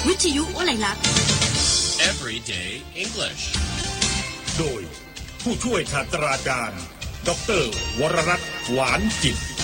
วิทยุวลัยลักษณ์ Everyday English โดยผู้ช่วยศาสตราจารย์ดร.วรรัตน์หวานจิต